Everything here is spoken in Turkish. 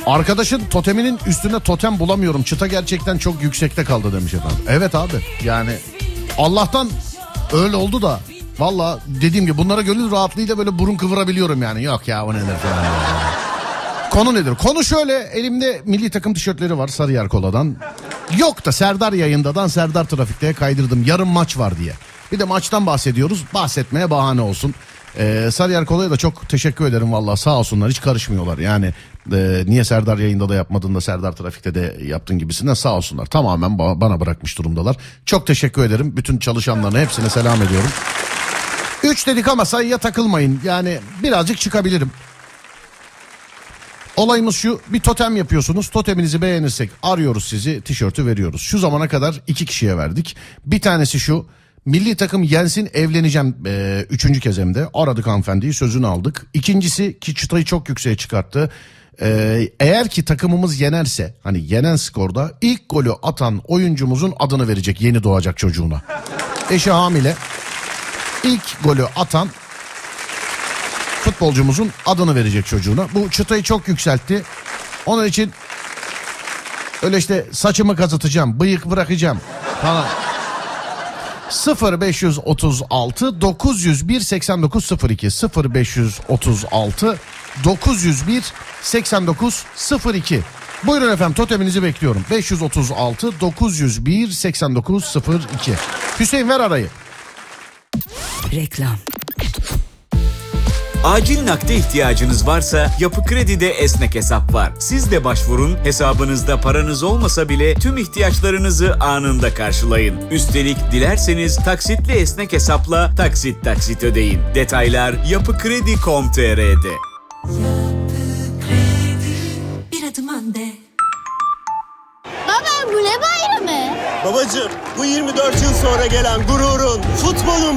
Arkadaşın toteminin üstünde totem bulamıyorum. Çıta gerçekten çok yüksekte kaldı demiş efendim. Evet abi, yani Allah'tan öyle oldu da. Valla dediğim gibi bunlara gönül rahatlığıyla böyle burun kıvırabiliyorum yani. Yok ya, o nedir falan. Konu nedir? Konu şöyle, elimde milli takım tişörtleri var Sarıyer Kola'dan. Yok da Serdar Yayında'dan Serdar Trafik'te kaydırdım. Yarın maç var diye. Bir de maçtan bahsediyoruz. Bahsetmeye bahane olsun. Sarıyer Kola'ya da çok teşekkür ederim valla, sağ olsunlar, hiç karışmıyorlar. Yani niye Serdar Yayında da yapmadın da Serdar Trafik'te de yaptın gibisinden, sağ olsunlar. Tamamen bana bırakmış durumdalar. Çok teşekkür ederim. Bütün çalışanlarına hepsine selam ediyorum. 3 dedik ama sayıya takılmayın. Yani birazcık çıkabilirim. Olayımız şu: bir totem yapıyorsunuz. Toteminizi beğenirsek arıyoruz sizi, tişörtü veriyoruz. Şu zamana kadar 2 kişiye verdik. Bir tanesi şu: milli takım yensin, evleneceğim. 3. kez hem de aradık hanımefendiyi, sözünü aldık. İkincisi, ki çıtayı çok yükseğe çıkarttı. Eğer ki takımımız yenerse, hani yenen skorda ilk golü atan oyuncumuzun adını verecek yeni doğacak çocuğuna. Eşi hamile. İlk golü atan futbolcumuzun adını verecek çocuğuna. Bu çıtayı çok yükseltti. Onun için öyle işte saçımı kazıtacağım, bıyık bırakacağım falan. 0536 901 8902 0536 901 8902. Buyurun efendim, toteminizi bekliyorum. 536 901 8902. Hüseyin, ver arayı. Reklam. Acil nakde ihtiyacınız varsa Yapı Kredi'de esnek hesap var. Siz de başvurun, hesabınızda paranız olmasa bile tüm ihtiyaçlarınızı anında karşılayın. Üstelik dilerseniz taksitli esnek hesapla taksit ödeyin. Detaylar yapıkredi.com.tr'de. Bir adım önde. Baba, bu ne bayramı? Babacığım, bu 24 yıl sonra gelen gururun, futbolun